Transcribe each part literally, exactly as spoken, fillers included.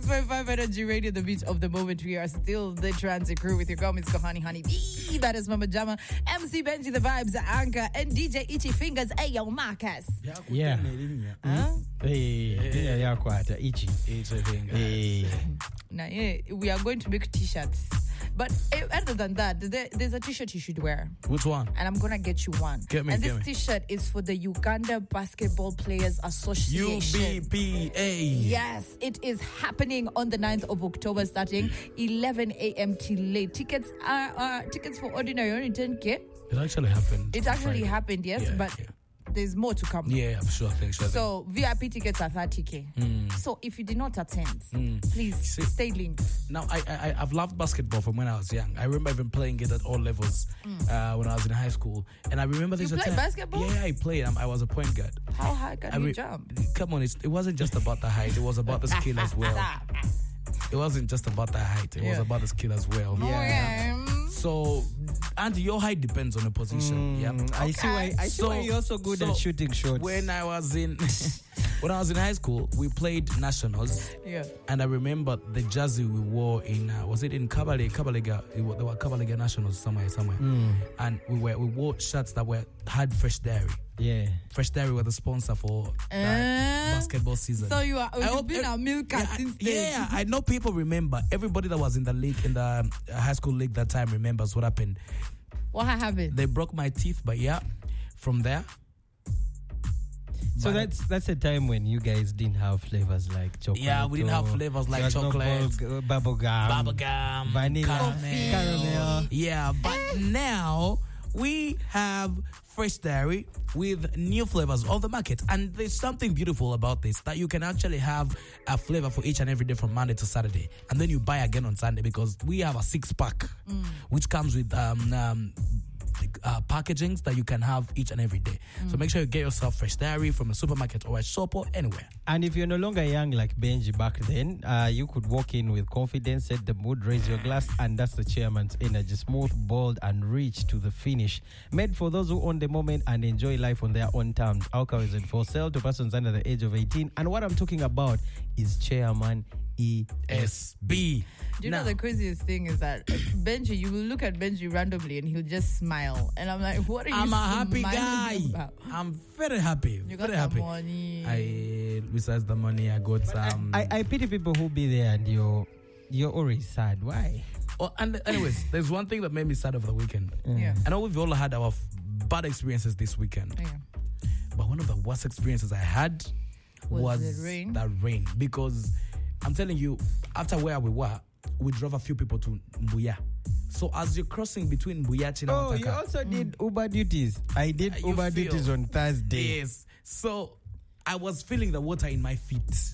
point five Energy Radio, the beat of the moment. We are still the Transit Crew with your girl, Miss Kohani Honey B. That is Mama Jama, M C Benji, the vibes, Anchor, and D J Itchy Fingers. Hey, yo, Marcus. Yeah. Huh? Hey, yeah, yeah, quite itchy. Itchy Fingers. Hey. Now, yeah, we are going to make t-shirts. But uh, other than that, there, there's a t-shirt you should wear. Which one? And I'm going to get you one. Get me, and get this me. t-shirt is for the Uganda Basketball Players Association. U B P A. Yes, it is happening on the ninth of October, starting eleven a.m. till late. Tickets are uh, tickets for ordinary only ten K. It actually happened. It actually Friday. happened, yes, Yeah, but yeah. there's more to come. Yeah, I'm sure thing, sure thing. So V I P tickets are thirty K. Mm. So if you did not attend, Mm. please See- stay linked. Now, I, I, I've loved basketball from when I was young. I remember even playing it at all levels uh, when I was in high school. And I remember there's You a played time. basketball? Yeah, I played. Um, I was a point guard. How high can I you re- jump? Come on, it's, it wasn't just about the height. It was about the skill as well. It wasn't just about the height. It was Yeah. about the skill as well. Yeah. So, and your height depends on the position. Mm, Yeah. I see why. I see So- why you're also good so at shooting shots. When I was in when I was in high school, we played nationals. Yeah. And I remember the jersey we wore in uh, was it in Kabale, Kabalega? It wa- There were Kabalega nationals somewhere, somewhere. Mm, And we were we wore shirts that were had Fresh Dairy. yeah. Fresh Dairy were the sponsor for that Eh? basketball season. So you are I you've hope been ev- a milker yeah, I- since yeah, then. I know people remember. Everybody that was in the league, in the um, high school league that time remembers what happened. What happened? They broke my teeth, but yeah, from there. So but- that's that's a time when you guys didn't have flavors like chocolate. Yeah, we didn't have or- flavors like there was no chocolate, bubble, bubble gum, bubble gum, vanilla, caramel. caramel. Yeah, but now we have Fresh Dairy with new flavors on the market. And there's something beautiful about this, that you can actually have a flavor for each and every day from Monday to Saturday. And then you buy again on Sunday, because we have a six pack, Mm. which comes with um, um, uh, packagings that you can have each and every day. So make sure you get yourself Fresh Dairy from a supermarket or a shop or anywhere. And if you're no longer young like Benji back then, uh, you could walk in with confidence, set the mood, raise your glass, and that's the Chairman's Energy. Smooth, bold, and rich to the finish. Made for those who own the moment and enjoy life on their own terms. Alcohol is for sale to persons under the age of eighteen. And what I'm talking about is Chairman E S B. Do you Now- know the craziest thing is that Benji, you will look at Benji randomly and he'll just smile. And I'm like, what are you I'm a happy smiling guy. about? I'm very happy. You got very some happy. money. I, besides the money, I got some. I, I pity people who be there and you're you're always sad. Why? Oh, and anyways, there's one thing that made me sad over the weekend. Yeah. I know we've all had our f- bad experiences this weekend, Yeah. but one of the worst experiences I had Was was, the rain? the rain. Because I'm telling you, after where we were, we drove a few people to Mbuya. So as you're crossing between Mbuya and Oh, you Wataka, also did Uber duties. I did You Uber feel- duties on Thursday. yes. So I was feeling the water in my feet.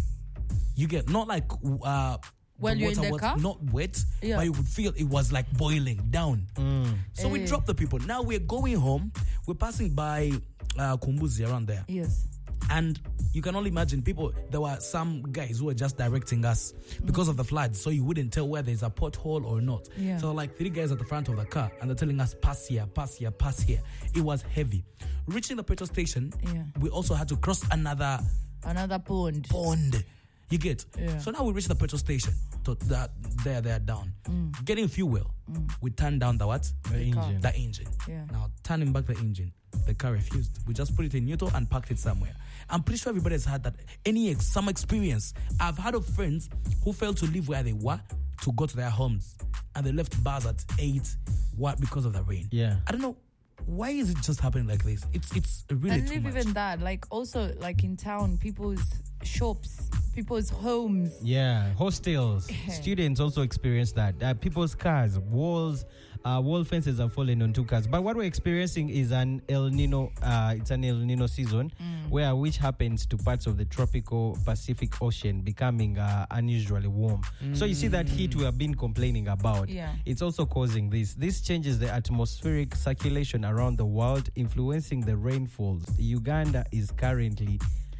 You get not like uh, When the you're in water the was car? not wet, Yeah. but you could feel it was like boiling down. So we Eh. dropped the people. Now we're going home. We're passing by uh, Kumbuzi around there. Yes. And you can only imagine people, there were some guys who were just directing us because of the floods. So you wouldn't tell whether there's a pothole or not. Yeah. So like three guys at the front of the car and they're telling us, pass here, pass here, pass here. It was heavy. Reaching the petrol station, Yeah. we also had to cross another Another pond. pond. You get? Yeah. So now we reach the petrol station. To that there, there, down. Getting fuel. We turned down the what? The car. engine. The engine. Yeah. Now turning back the engine, the car refused. We just put it in neutral and parked it somewhere. I'm pretty sure everybody has had that. Any ex- some experience. I've heard of friends who failed to leave where they were to go to their homes, and they left bars at eight. What? Because of the rain. Yeah. I don't know. Why is it just happening like this? It's it's really And too leave much. even that, like also like in town, people's shops, people's homes. Yeah, hostels. Students also experience that. Uh, people's cars, walls, uh, wall fences are falling onto cars. But what we're experiencing is an El Nino. Uh, it's an El Nino season, where which happens to parts of the tropical Pacific Ocean becoming uh, unusually warm. So you see that heat we have been complaining about. Yeah. It's also causing this. This changes the atmospheric circulation around the world, influencing the rainfalls. Uganda is currently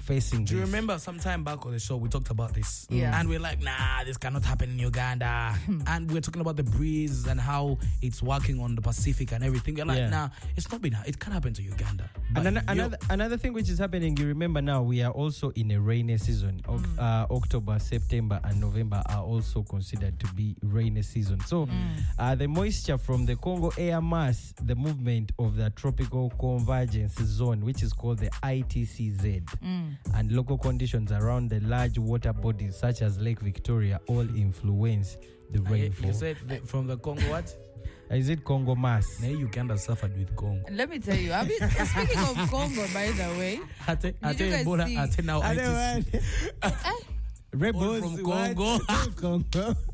facing Do you this. remember some time back on the show we talked about this? Yeah. And we're like, nah, this cannot happen in Uganda. And we're talking about the breeze and how it's working on the Pacific and everything. We're like, Yeah. nah, it's not been, it can happen to Uganda. But And an- you- another another thing which is happening, you remember now we are also in a rainy season. Oc- uh, October, September, and November are also considered to be rainy season. So uh, the moisture from the Congo air mass, the movement of the tropical convergence zone, which is called the I T C Z, and local conditions around the large water bodies such as Lake Victoria all influence the Uh, rainfall. You said the, from the Congo what? Is it Congo mass? Now Uganda suffered with Congo. Let me tell you, I mean, speaking of Congo, by the way, Ate, you ate guys Ebola, see- ate now I T C. Rebels All from what? Congo. Congo.